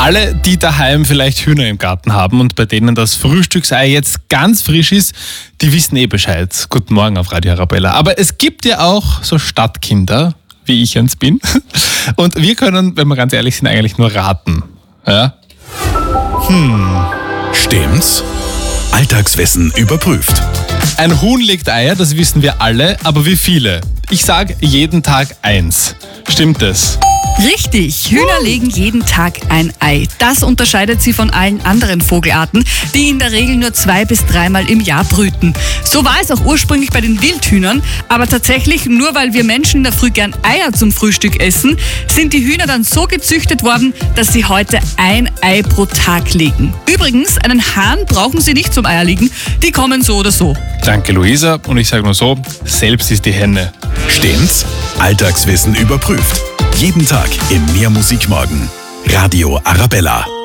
Alle, die daheim vielleicht Hühner im Garten haben und bei denen das Frühstücksei jetzt ganz frisch ist, die wissen eh Bescheid. Guten Morgen auf Radio Arabella. Aber es gibt ja auch so Stadtkinder, wie ich eins bin. Und wir können, wenn wir ganz ehrlich sind, eigentlich nur raten. Ja? Stimmt's? Alltagswissen überprüft. Ein Huhn legt Eier, das wissen wir alle, aber wie viele? Ich sag jeden Tag 1. Stimmt es? Richtig, Hühner legen jeden Tag ein Ei. Das unterscheidet sie von allen anderen Vogelarten, die in der Regel nur 2 bis 3 Mal im Jahr brüten. So war es auch ursprünglich bei den Wildhühnern, aber tatsächlich nur weil wir Menschen in der Früh gern Eier zum Frühstück essen, sind die Hühner dann so gezüchtet worden, dass sie heute ein Ei pro Tag legen. Übrigens, einen Hahn brauchen sie nicht zum Eierlegen, die kommen so oder so. Danke, Luisa. Und ich sage nur so, selbst ist die Henne. Stimmt's? Alltagswissen überprüft. Jeden Tag im Mehr Musik Morgen. Radio Arabella.